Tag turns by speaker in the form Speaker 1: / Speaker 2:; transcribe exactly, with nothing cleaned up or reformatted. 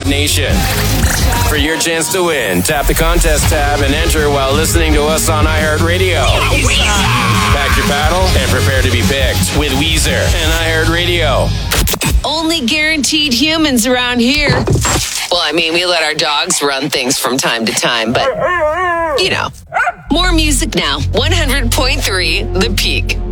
Speaker 1: Nation. For your chance to win, tap the contest tab and enter while listening to us on iHeartRadio. Pack your paddle and prepare to be picked with Weezer and iHeartRadio.
Speaker 2: Only guaranteed humans around here. Well, I mean, we let our dogs run things from time to time, but, you know. More music now. one hundred point three The Peak.